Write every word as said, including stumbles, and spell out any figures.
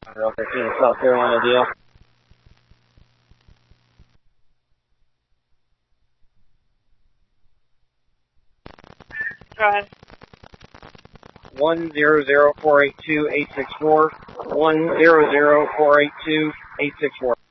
Route thirteen, South Carolina deal. Go ahead. One zero zero four eight two eight six four. One zero zero four eight two eight six four.